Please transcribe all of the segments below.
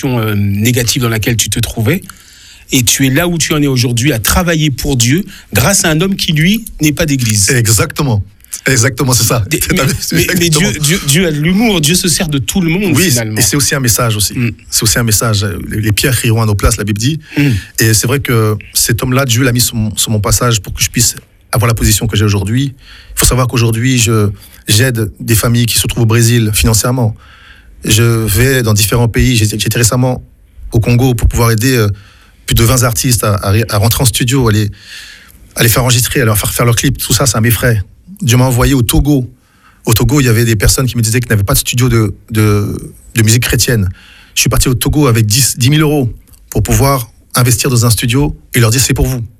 situation négative dans laquelle tu te trouvais. Et tu es là où tu en es aujourd'hui, à travailler pour Dieu, grâce à un homme qui, lui, n'est pas d'église. Exactement, c'est ça. Mais Dieu a de l'humour, Dieu se sert de tout le monde, finalement. Et c'est aussi un message aussi. C'est aussi un message. Les pierres crieront à nos places, la Bible dit. Et c'est vrai que cet homme-là, Dieu l'a mis sur mon passage pour que je puisse avoir la position que j'ai aujourd'hui. Il faut savoir qu'aujourd'hui, j'aide des familles qui se trouvent au Brésil financièrement. Je vais dans différents pays. J'étais récemment au Congo pour pouvoir aider plus de 20 artistes à rentrer en studio, à les faire enregistrer, à leur faire leur clip. Tout ça, c'est à mes frais. Dieu m'a envoyé au Togo. Au Togo, il y avait des personnes qui me disaient qu'ils n'avaient pas de studio de musique chrétienne. Je suis parti au Togo avec 10 000 euros pour pouvoir investir dans un studio et leur dire c'est pour vous.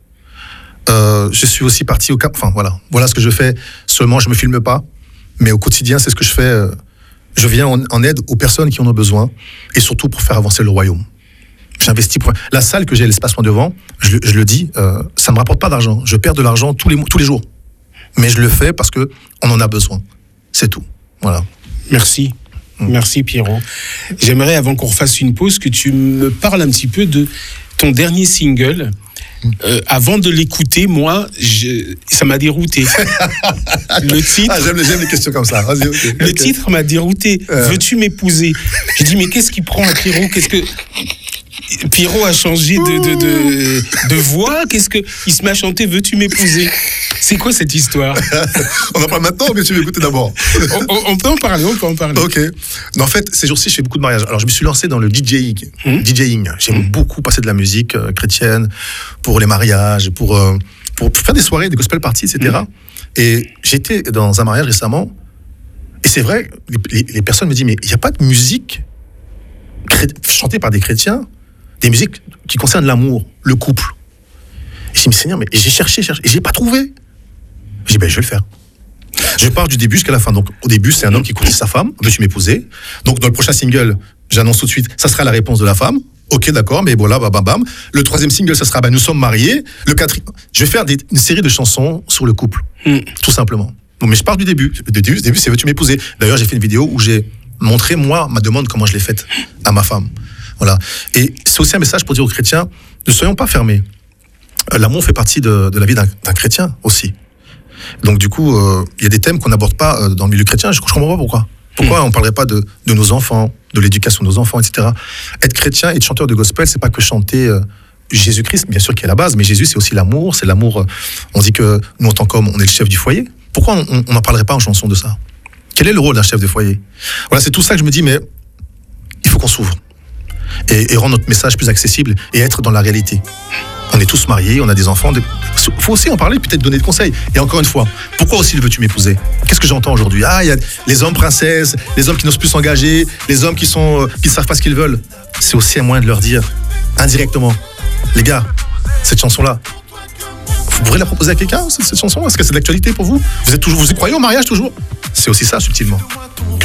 Je suis aussi parti au Cap. Enfin, voilà ce que je fais. Seulement, je ne me filme pas. Mais au quotidien, c'est ce que je fais. Je viens en aide aux personnes qui en ont besoin et surtout pour faire avancer le royaume. J'investis pour... La salle que j'ai, l'espacement devant, je le dis, ça ne me rapporte pas d'argent. Je perds de l'argent tous les jours. Mais je le fais parce qu'on en a besoin. C'est tout. Voilà. Merci. Merci Pierrot. J'aimerais, avant qu'on refasse une pause, que tu me parles un petit peu de ton dernier single. Avant de l'écouter, moi, ça m'a dérouté. Le titre... j'aime les questions comme ça. Vas-y, okay. Le titre m'a dérouté. Veux-tu m'épouser ? Je dis, mais qu'est-ce qui prend à Pierrot ? Pierrot a changé de voix. Il se met à chanter Veux-tu m'épouser ? C'est quoi cette histoire ? On en parle maintenant ou bien tu veux écouter d'abord ? on peut en parler. Ok. En fait, ces jours-ci, je fais beaucoup de mariages. Alors, je me suis lancé dans le DJing. J'aime beaucoup passer de la musique chrétienne pour les mariages, pour faire des soirées, des gospel parties, etc. Et j'étais dans un mariage récemment. Et c'est vrai, les personnes me disent, mais il n'y a pas de musique chantée par des chrétiens, des musiques qui concernent l'amour, le couple. Et je dis, mais Seigneur, mais j'ai cherché, et je n'ai pas trouvé. Je dis, je vais le faire. Je pars du début jusqu'à la fin. Donc, au début, c'est un homme qui courtise sa femme. Veux-tu m'épouser ? Donc, dans le prochain single, j'annonce tout de suite, ça sera la réponse de la femme. Ok, d'accord, mais voilà, bam. Le troisième single, ça sera, nous sommes mariés. Le quatrième, je vais faire une série de chansons sur le couple. Tout simplement. Donc, mais je pars du début. Le début, c'est veux-tu m'épouser ? D'ailleurs, j'ai fait une vidéo où j'ai montré, moi, ma demande, comment je l'ai faite à ma femme. Voilà. Et c'est aussi un message pour dire aux chrétiens, ne soyons pas fermés. L'amour fait partie de la vie d'un chrétien aussi. Donc du coup, il y a des thèmes qu'on n'aborde pas dans le milieu chrétien. Je comprends pas pourquoi. Pourquoi on ne parlerait pas de nos enfants, de l'éducation de nos enfants, etc. Être chrétien et être chanteur de gospel, c'est pas que chanter Jésus-Christ, bien sûr qui est la base, mais Jésus, c'est aussi l'amour. C'est l'amour. On dit que nous, en tant qu'hommes, on est le chef du foyer. Pourquoi on n'en parlerait pas en chanson de ça ? Quel est le rôle d'un chef de foyer ? Voilà, c'est tout ça que je me dis, mais il faut qu'on s'ouvre et rendre notre message plus accessible et être dans la réalité. On est tous mariés, on a des enfants. Il faut aussi en parler, peut-être donner des conseils. Et encore une fois, pourquoi aussi veux-tu m'épouser ? Qu'est-ce que j'entends aujourd'hui ? Il y a les hommes princesses, les hommes qui n'osent plus s'engager, les hommes qui ne savent pas ce qu'ils veulent. C'est aussi un moyen de leur dire, indirectement, les gars, cette chanson-là, vous pourrez la proposer à quelqu'un, cette chanson ? Est-ce que c'est de l'actualité pour vous ? Vous y croyez au mariage toujours ? C'est aussi ça, subtilement.